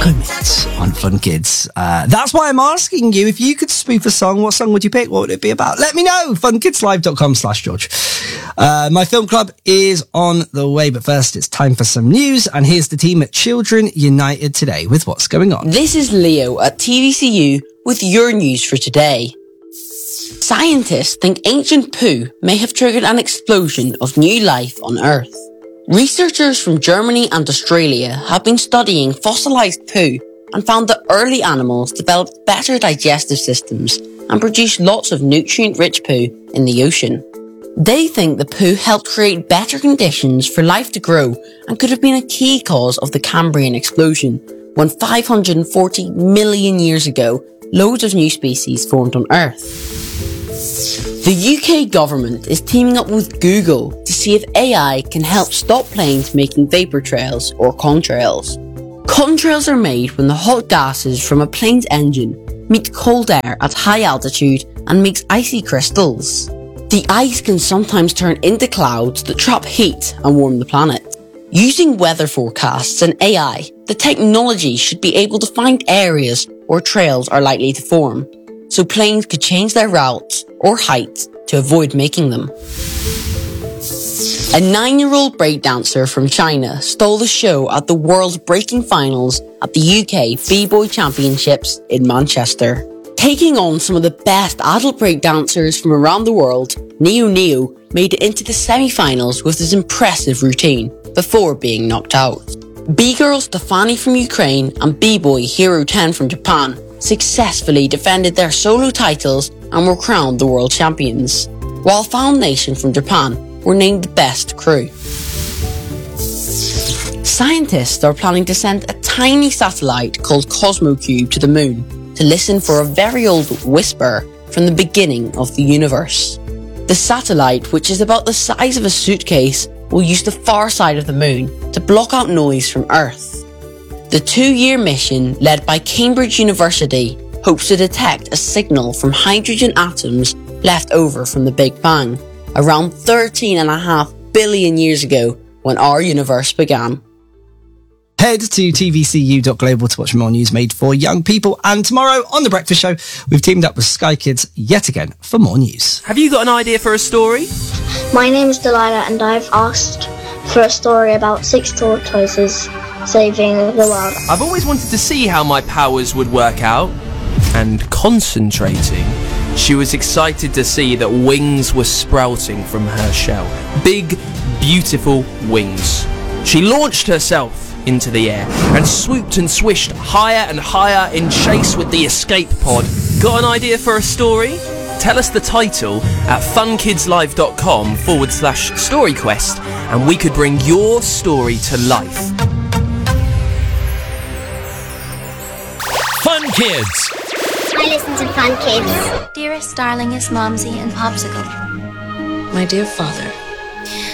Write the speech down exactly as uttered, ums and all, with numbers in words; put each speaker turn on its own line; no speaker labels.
moment on Fun Kids. Uh, that's why I'm asking you, if you could spoof a song, what song would you pick? What would it be about? Let me know. funkidslive.com slash George. Uh, my film club is on the way, but first it's time for some news. And here's the team at Children United today with what's going on.
This is Leo at T V C U with your news for today. Scientists think ancient poo may have triggered an explosion of new life on Earth. Researchers from Germany and Australia have been studying fossilized poo and found that early animals developed better digestive systems and produced lots of nutrient-rich poo in the ocean. They think the poo helped create better conditions for life to grow and could have been a key cause of the Cambrian explosion, when five hundred forty million years ago, loads of new species formed on Earth. The U K government is teaming up with Google to see if A I can help stop planes making vapour trails or contrails. Contrails are made when the hot gases from a plane's engine meet cold air at high altitude and makes icy crystals. The ice can sometimes turn into clouds that trap heat and warm the planet. Using weather forecasts and A I, the technology should be able to find areas where trails are likely to form, so planes could change their routes or height to avoid making them. A nine-year-old breakdancer from China stole the show at the World Breaking Finals at the U K B-Boy Championships in Manchester. Taking on some of the best adult breakdancers from around the world, Neo Neo made it into the semi-finals with his impressive routine before being knocked out. B-girl Stefani from Ukraine and B-boy Hero ten from Japan successfully defended their solo titles and were crowned the world champions, while Found Nation from Japan were named the best crew. Scientists are planning to send a tiny satellite called CosmoCube to the moon to listen for a very old whisper from the beginning of the universe. The satellite, which is about the size of a suitcase, will use the far side of the moon to block out noise from Earth. The two-year mission, led by Cambridge University, hopes to detect a signal from hydrogen atoms left over from the Big Bang, around thirteen and a half billion years ago when our universe began.
Head to T V C U dot global to watch more news made for young people. And tomorrow on The Breakfast Show, we've teamed up with Sky Kids yet again for more news.
Have you got an idea for a story?
My name is Delilah and I've asked for a story about six tortoises saving the world.
I've always wanted to see how my powers would work out. And concentrating, she was excited to see that wings were sprouting from her shell. Big, beautiful wings. She launched herself into the air and swooped and swished higher and higher in chase with the escape pod. Got an idea for a story? Tell us the title at funkidslive.com forward slash storyquest and we could bring your story to life.
Fun Kids.
I listen to Fun Kids.
Dearest, darlingest Momsy and Popsicle.
My dear father,